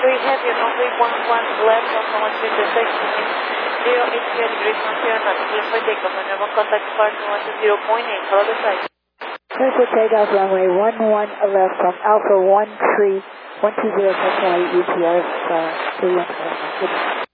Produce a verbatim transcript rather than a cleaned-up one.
three heavy, runway one one left, Alpha one three intersection, zero eight zero degrees from here, not clear for takeoff, and never contact departure one two zero point eight, follow the side. Clear for takeoff, runway one one left from Alpha one three, one two zero point eight, U P S, uh, three one seven.